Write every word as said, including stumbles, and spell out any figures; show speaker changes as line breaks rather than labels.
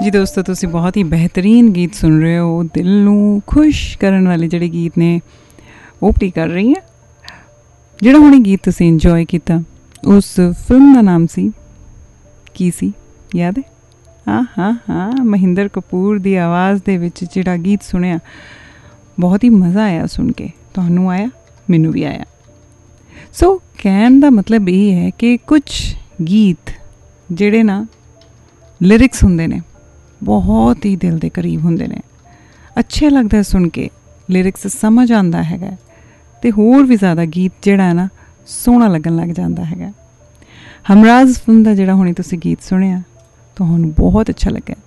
जी दोस्तों, तुसी बहुत ही बेहतरीन गीत सुन रहे हो, दिल नूं खुश करन वाले ਜਿਹੜੇ गीत ने ओपरी कर रही हैं। ਜਿਹੜਾ ਹੁਣੇ गीत तुसी इंजॉय किया उस फिल्म का नाम सी की सी याद है? हाँ हाँ हाँ महिंदर कपूर की आवाज़ दे विच जिहड़ा गीत सुनिया बहुत ही मज़ा आया सुन के। तुहानूं आया, मैनू भी आया। सो so, कहण दा मतलब ये है कि कुछ गीत जिहड़े ना लिरिक्स हुंदे ने बहुत ही दिल के करीब हुंदे ने, अच्छे लगता है सुन के, लिरिक्स समझ आंदा हैगा ते होर भी ज़्यादा गीत जिहड़ा है ना सोहना लगन लग जांदा हैगा। हमराज फिल्म का जिहड़ा हुणे तुसीं गीत सुनिया तुहानूं बहुत अच्छा लगा।